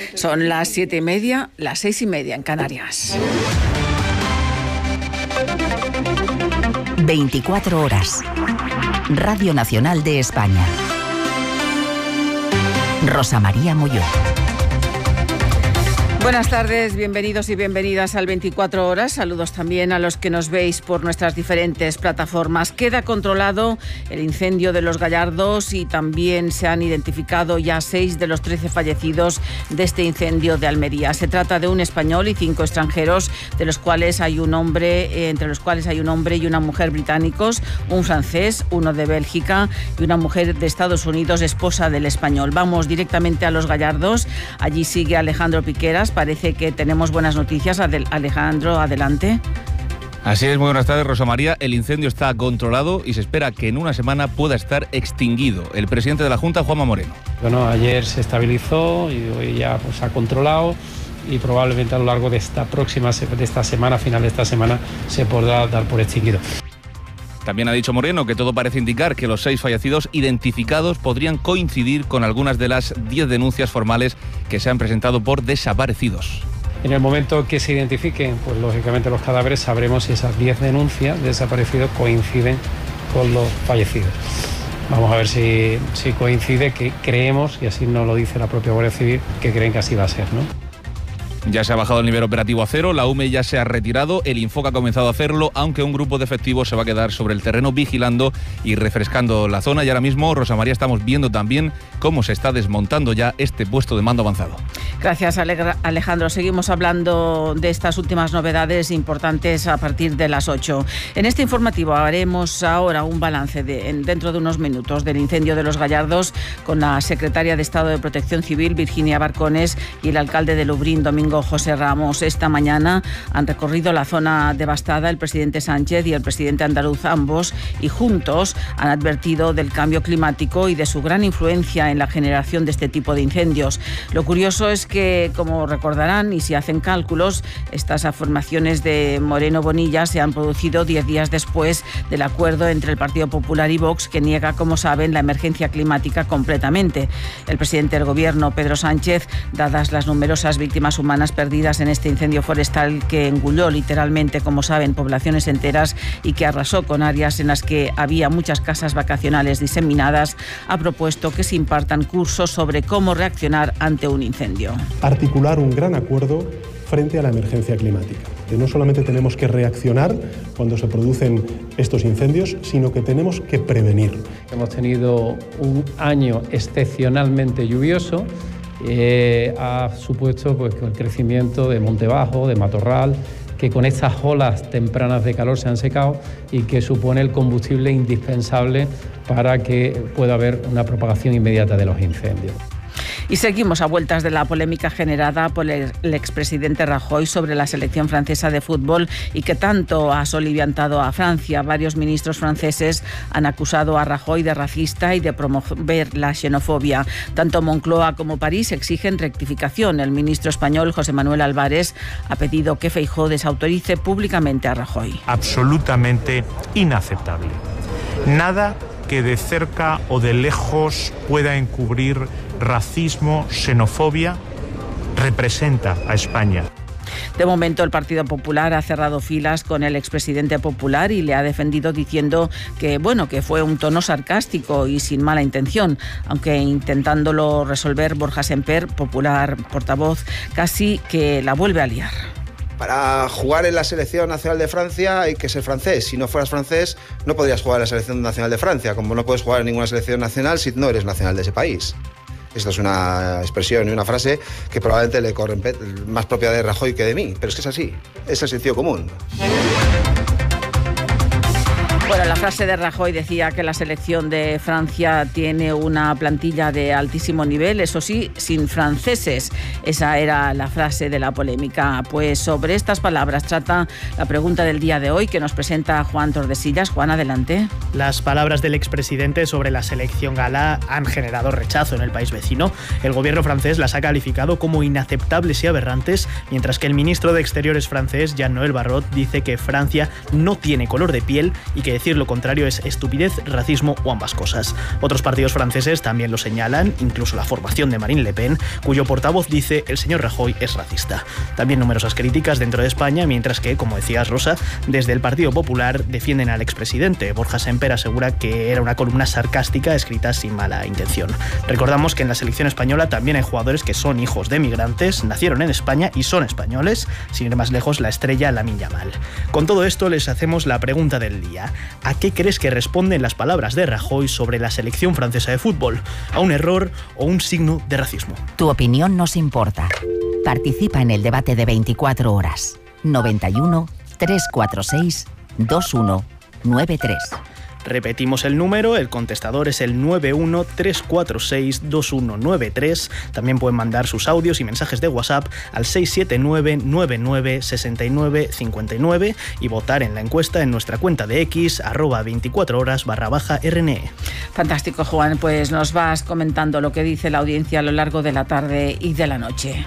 Son las 7:30, las 6:30 en Canarias. 24 horas. Radio Nacional de España. Rosa María Molló. Buenas tardes, bienvenidos y bienvenidas al 24 horas. Saludos también a los que nos veis por nuestras diferentes plataformas. Queda controlado el incendio de Los Gallardos y también se han identificado ya 6 de los 13 fallecidos de este incendio de Almería. Se trata de un español y 5 extranjeros, entre los cuales hay un hombre y una mujer británicos, un francés, uno de Bélgica y una mujer de Estados Unidos, esposa del español. Vamos directamente a Los Gallardos. Allí sigue Alejandro Piqueras. Parece que tenemos buenas noticias. Alejandro, adelante. Así es, muy buenas tardes, Rosa María. El incendio está controlado y se espera que en una semana pueda estar extinguido. El presidente de la Junta, Juanma Moreno. Bueno, ayer se estabilizó y hoy ya se ha controlado y probablemente a lo largo de esta semana, final de esta semana, se podrá dar por extinguido. También ha dicho Moreno que todo parece indicar que los 6 fallecidos identificados podrían coincidir con algunas de las 10 denuncias formales que se han presentado por desaparecidos. En el momento que se identifiquen, pues lógicamente los cadáveres, sabremos si esas 10 denuncias de desaparecidos coinciden con los fallecidos. Vamos a ver si coincide, que creemos, y así nos lo dice la propia Guardia Civil, que creen que así va a ser, ¿no? Ya se ha bajado el nivel operativo a 0, la UME ya se ha retirado, el Infoca ha comenzado a hacerlo, aunque un grupo de efectivos se va a quedar sobre el terreno vigilando y refrescando la zona. Y ahora mismo, Rosa María, estamos viendo también cómo se está desmontando ya este puesto de mando avanzado. Gracias, Alejandro. Seguimos hablando de estas últimas novedades importantes a partir de las 8. En este informativo haremos ahora un balance dentro de unos minutos del incendio de Los Gallardos con la secretaria de Estado de Protección Civil, Virginia Barcones, y el alcalde de Lubrión, Domingo José Ramos. Esta mañana han recorrido la zona devastada el presidente Sánchez y el presidente andaluz, ambos, y juntos han advertido del cambio climático y de su gran influencia en la generación de este tipo de incendios. Lo curioso es que, como recordarán, y si hacen cálculos, estas afirmaciones de Moreno Bonilla se han producido 10 días después del acuerdo entre el Partido Popular y Vox, que niega, como saben, la emergencia climática completamente. El presidente del Gobierno, Pedro Sánchez, dadas las numerosas víctimas humanas perdidas en este incendio forestal que engulló literalmente, como saben, poblaciones enteras y que arrasó con áreas en las que había muchas casas vacacionales diseminadas, ha propuesto que se impartan cursos sobre cómo reaccionar ante un incendio. Articular un gran acuerdo frente a la emergencia climática. Que no solamente tenemos que reaccionar cuando se producen estos incendios, sino que tenemos que prevenir. Hemos tenido un año excepcionalmente lluvioso. Ha supuesto pues, el crecimiento de monte bajo, de matorral, que con estas olas tempranas de calor se han secado y que supone el combustible indispensable para que pueda haber una propagación inmediata de los incendios. Y seguimos a vueltas de la polémica generada por el expresidente Rajoy sobre la selección francesa de fútbol y que tanto ha soliviantado a Francia. Varios ministros franceses han acusado a Rajoy de racista y de promover la xenofobia. Tanto Moncloa como París exigen rectificación. El ministro español José Manuel Álvarez ha pedido que Feijóo desautorice públicamente a Rajoy. Absolutamente inaceptable. Nada que de cerca o de lejos pueda encubrir racismo, xenofobia, representa a España. De momento, el Partido Popular ha cerrado filas con el expresidente popular y le ha defendido diciendo que fue un tono sarcástico y sin mala intención, aunque intentándolo resolver Borja Semper, popular portavoz, casi que la vuelve a liar. Para jugar en la selección nacional de Francia hay que ser francés. Si no fueras francés, no podrías jugar en la selección nacional de Francia, como no puedes jugar en ninguna selección nacional si no eres nacional de ese país. Esto es una expresión y una frase que probablemente le corre más propia de Rajoy que de mí, pero es que es así, es el sentido común. Bueno, la frase de Rajoy decía que la selección de Francia tiene una plantilla de altísimo nivel, eso sí, sin franceses. Esa era la frase de la polémica. Pues sobre estas palabras trata la pregunta del día de hoy que nos presenta Juan Tordesillas. Juan, adelante. Las palabras del expresidente sobre la selección gala han generado rechazo en el país vecino. El gobierno francés las ha calificado como inaceptables y aberrantes, mientras que el ministro de Exteriores francés, Jean-Noël Barrot, dice que Francia no tiene color de piel y que decir lo contrario es estupidez, racismo o ambas cosas. Otros partidos franceses también lo señalan, incluso la formación de Marine Le Pen, cuyo portavoz dice el señor Rajoy es racista. También numerosas críticas dentro de España, mientras que, como decías Rosa, desde el Partido Popular defienden al expresidente. Borja Semper asegura que era una columna sarcástica escrita sin mala intención. Recordamos que en la selección española también hay jugadores que son hijos de migrantes, nacieron en España y son españoles, sin ir más lejos la estrella Lamine Yamal. Con todo esto les hacemos la pregunta del día. ¿A qué crees que responden las palabras de Rajoy sobre la selección francesa de fútbol? ¿A un error o un signo de racismo? Tu opinión nos importa. Participa en el debate de 24 horas. 91 346 2193. Repetimos el número, el contestador es el 913462193. También pueden mandar sus audios y mensajes de WhatsApp al 679996959 y votar en la encuesta en nuestra cuenta de X, @24horas_RNE. Fantástico, Juan, pues nos vas comentando lo que dice la audiencia a lo largo de la tarde y de la noche.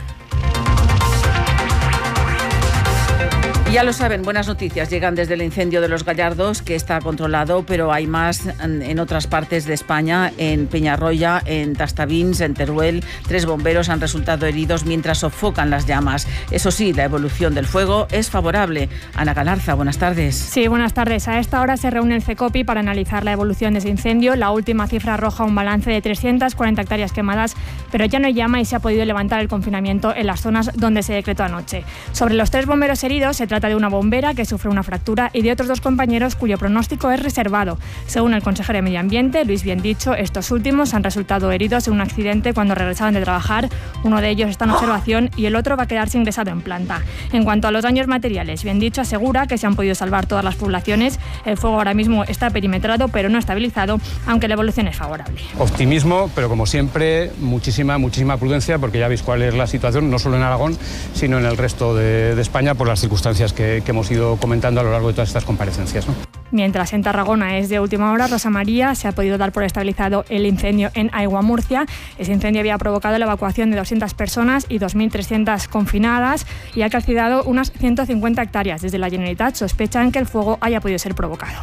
Ya lo saben, buenas noticias llegan desde el incendio de Los Gallardos, que está controlado, pero hay más en otras partes de España, en Peñarroya, en Tastavins, en Teruel. 3 bomberos han resultado heridos mientras sofocan las llamas. Eso sí, la evolución del fuego es favorable. Ana Galarza, buenas tardes. Sí, buenas tardes. A esta hora se reúne el CECOPI para analizar la evolución de ese incendio. La última cifra arroja un balance de 340 hectáreas quemadas, pero ya no hay llama y se ha podido levantar el confinamiento en las zonas donde se decretó anoche. Sobre los 3 bomberos heridos, se trata de una bombera que sufre una fractura y de otros 2 compañeros cuyo pronóstico es reservado. Según el consejero de Medio Ambiente, Luis Biendicho, estos últimos han resultado heridos en un accidente cuando regresaban de trabajar. Uno de ellos está en observación y el otro va a quedarse ingresado en planta. En cuanto a los daños materiales, Biendicho asegura que se han podido salvar todas las poblaciones. El fuego ahora mismo está perimetrado pero no estabilizado, aunque la evolución es favorable. Optimismo, pero como siempre, muchísima prudencia, porque ya veis cuál es la situación, no solo en Aragón, sino en el resto de España, por las circunstancias que hemos ido comentando a lo largo de todas estas comparecencias, ¿no? Mientras en Tarragona es de última hora, Rosa María, se ha podido dar por estabilizado el incendio en Aigua, Murcia. Ese incendio había provocado la evacuación de 200 personas y 2.300 confinadas y ha calcinado unas 150 hectáreas. Desde la Generalitat sospechan que el fuego haya podido ser provocado.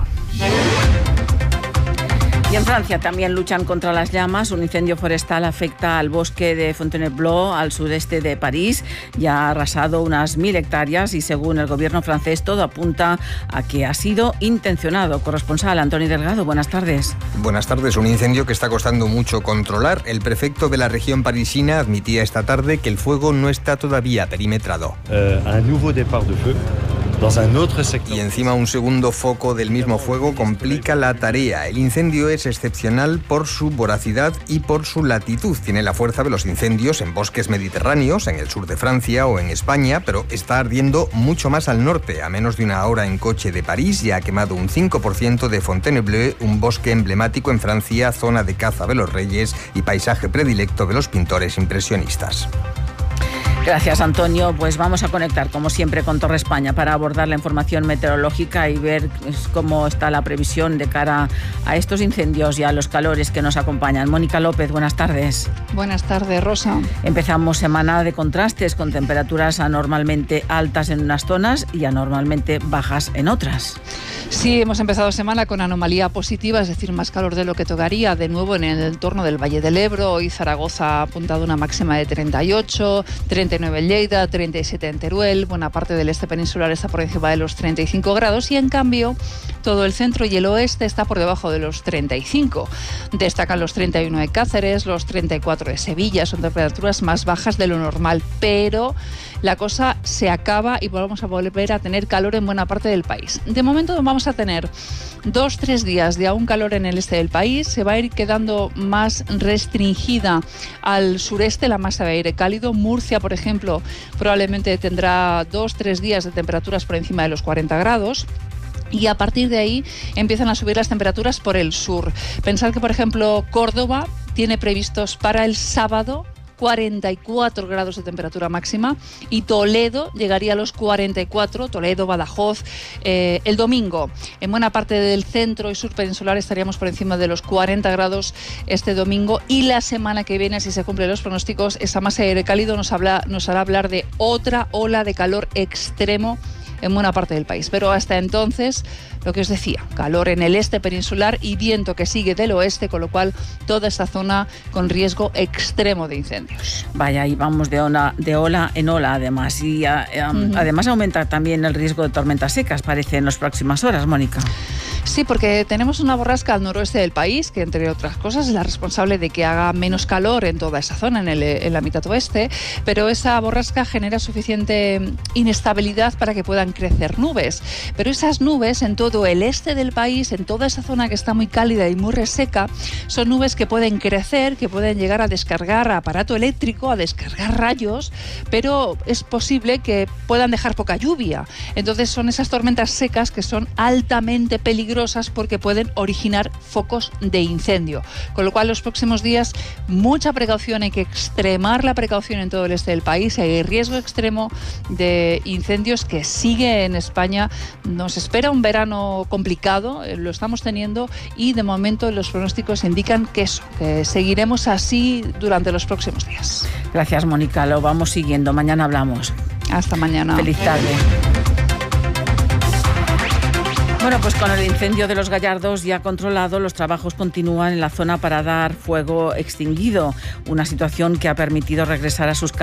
Y en Francia también luchan contra las llamas. Un incendio forestal afecta al bosque de Fontainebleau, al sureste de París. Ya ha arrasado unas 1.000 hectáreas y, según el gobierno francés, todo apunta a que ha sido intencionado. Corresponsal Antonio Delgado, buenas tardes. Buenas tardes. Un incendio que está costando mucho controlar. El prefecto de la región parisina admitía esta tarde que el fuego no está todavía perimetrado. Y encima un segundo foco del mismo fuego complica la tarea. El incendio es excepcional por su voracidad y por su latitud. Tiene la fuerza de los incendios en bosques mediterráneos, en el sur de Francia o en España, pero está ardiendo mucho más al norte. A menos de una hora en coche de París ya ha quemado un 5% de Fontainebleau, un bosque emblemático en Francia, zona de caza de los reyes y paisaje predilecto de los pintores impresionistas. Gracias, Antonio. Pues vamos a conectar, como siempre, con Torre España para abordar la información meteorológica y ver cómo está la previsión de cara a estos incendios y a los calores que nos acompañan. Mónica López, buenas tardes. Buenas tardes, Rosa. Empezamos semana de contrastes, con temperaturas anormalmente altas en unas zonas y anormalmente bajas en otras. Sí, hemos empezado semana con anomalía positiva, es decir, más calor de lo que tocaría. De nuevo en el entorno del Valle del Ebro. Hoy Zaragoza ha apuntado una máxima de 38, 39 en Lleida, 37 en Teruel. Buena parte del este peninsular está por encima de los 35 grados y, en cambio, todo el centro y el oeste está por debajo de los 35. Destacan los 31 de Cáceres, los 34 de Sevilla. Son temperaturas más bajas de lo normal, pero la cosa se acaba y vamos a volver a tener calor en buena parte del país. De momento vamos a tener 2-3 días de aún calor en el este del país. Se va a ir quedando más restringida al sureste la masa de aire cálido. Murcia, por ejemplo, probablemente tendrá 2-3 días de temperaturas por encima de los 40 grados. Y a partir de ahí empiezan a subir las temperaturas por el sur. Pensad que, por ejemplo, Córdoba tiene previstos para el sábado 44 grados de temperatura máxima y Toledo llegaría a los 44, Toledo, Badajoz, el domingo. En buena parte del centro y sur peninsular estaríamos por encima de los 40 grados este domingo, y la semana que viene, si se cumplen los pronósticos, esa masa de aire cálido nos hará hablar de otra ola de calor extremo en buena parte del país. Pero hasta entonces, lo que os decía, calor en el este peninsular y viento que sigue del oeste, con lo cual toda esta zona con riesgo extremo de incendios. Vaya, y vamos de ola en ola además. Y además aumenta también el riesgo de tormentas secas, parece, en las próximas horas, Mónica. Sí, porque tenemos una borrasca al noroeste del país, que entre otras cosas es la responsable de que haga menos calor en toda esa zona, en la mitad oeste, pero esa borrasca genera suficiente inestabilidad para que puedan crecer nubes. Pero esas nubes en todo el este del país, en toda esa zona que está muy cálida y muy reseca, son nubes que pueden crecer, que pueden llegar a descargar aparato eléctrico, a descargar rayos, pero es posible que puedan dejar poca lluvia. Entonces son esas tormentas secas que son altamente peligrosas porque pueden originar focos de incendio. Con lo cual, los próximos días, mucha precaución, hay que extremar la precaución en todo el este del país. Hay riesgo extremo de incendios que sigue en España. Nos espera un verano complicado, lo estamos teniendo, y de momento los pronósticos indican que seguiremos así durante los próximos días. Gracias, Mónica. Lo vamos siguiendo. Mañana hablamos. Hasta mañana. Feliz tarde. Bueno, pues con el incendio de Los Gallardos ya controlado, los trabajos continúan en la zona para dar fuego extinguido, una situación que ha permitido regresar a sus